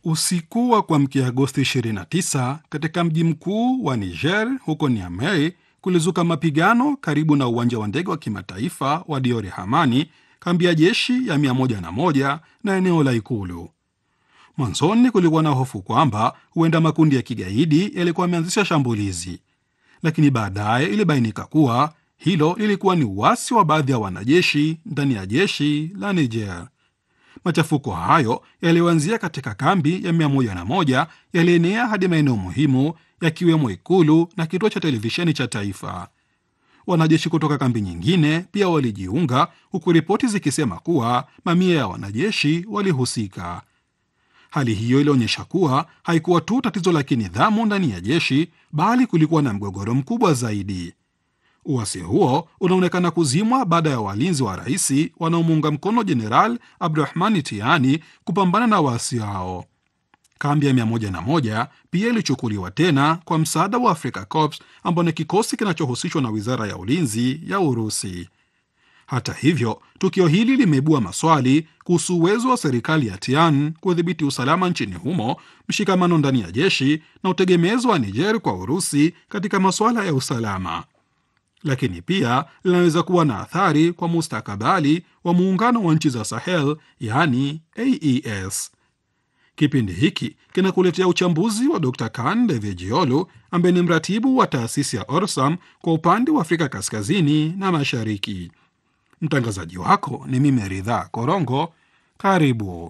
Usiku wa kuamkia Agosti 29 katika mji mkuu wa Niger huko Niamey kulizuka mapigano karibu na uwanja wa ndege wa kimataifa wa Diore Hamani, kambi ya jeshi ya 101 na eneo la ikulu. Mwanzoni kulikuwa na hofu kwamba huenda makundi ya kigaidi yalikuwa yameanzisha shambulizi, lakini baadaye ilibainika kuwa hilo lilikuwa ni uasi wa baadhi ya wanajeshi ndani ya jeshi la Niger. Machafuko hayo yaliyoanzia katika kambi ya 101 yalienea hadi maeneo muhimu yakiwemo ikulu na kituo cha televisheni cha taifa. Wanajeshi kutoka kambi nyingine pia walijiunga, huku ripoti zikisema kuwa mamia ya wanajeshi walihusika. Hali hiyo ilionyesha kuwa haikuwa tu tatizo la kinidhamu ndani ya jeshi, bali kulikuwa na mgogoro mkubwa zaidi. Uasi huo unaonekana kuzimwa baada ya walinzi wa rais wanaomuunga mkono Jeneral Abdurahmani Tiani kupambana na waasi hao. Kambi ya 101 pia ilichukuliwa tena kwa msaada wa Africa Corps, ambao ni kikosi kinachohusishwa na wizara ya ulinzi ya Urusi. Hata hivyo, tukio hili limeibua maswali kuhusu uwezo wa serikali ya Tian kudhibiti usalama nchini humo, mshikamano ndani ya jeshi na utegemezi wa Niger kwa Urusi katika masuala ya usalama. Lakini pia linaweza kuwa na athari kwa mustakabali wa muungano wa nchi za Sahel, yani AES. Kipindi hiki kinakuletea uchambuzi wa Dr. Kan Devejiolu, ambaye ni mratibu wa taasisi ya Orsam kwa upande wa Afrika Kaskazini na Mashariki. Mtangazaji wako ni mimi Ridha Korongo. Karibu.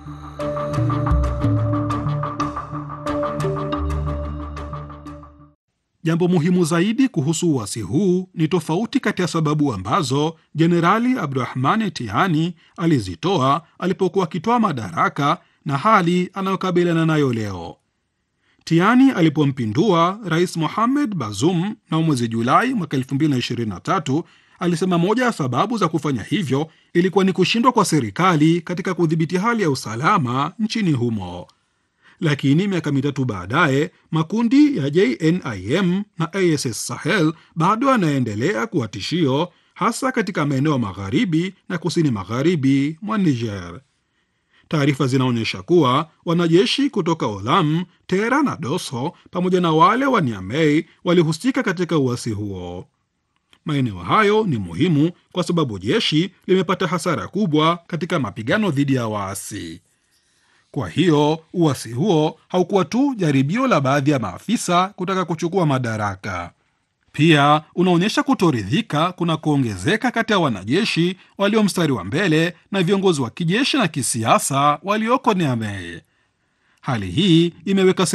Jambo muhimu zaidi kuhusu uasi huu ni tofauti kati ya sababu ambazo Jenerali Abdurahmani Tiani alizitoa alipokuwa akitoa madaraka na hali anayokabiliana nayo leo. Tiani alipompindua Rais Mohamed Bazoum na mwezi Julai mwaka 2023, alisema moja ya sababu za kufanya hivyo ilikuwa ni kushindwa kwa serikali katika kudhibiti hali ya usalama nchini humo. Lakini miaka mitatu baadaye, makundi ya JNIM na ASS Sahel bado yanaendelea kuwa tishio, hasa katika maeneo magharibi na kusini magharibi mwa Niger. Taarifa zinaonyesha kuwa wanajeshi kutoka Olam, Tera na Doso pamoja na wale wa Niamey walihusika katika uasi huo. Maeneo hayo ni muhimu kwa sababu jeshi limepata hasara kubwa katika mapigano dhidi ya waasi. Kwa hiyo uasi huo haukuwa tu jaribio la baadhi ya maafisa kutaka kuchukua madaraka. Pia unaonyesha kutoridhika kuna kuongezeka kati ya wanajeshi walio mstari wa mbele na viongozi wa kijeshi na kisiasa walioko Niamey. Hali hii imeweka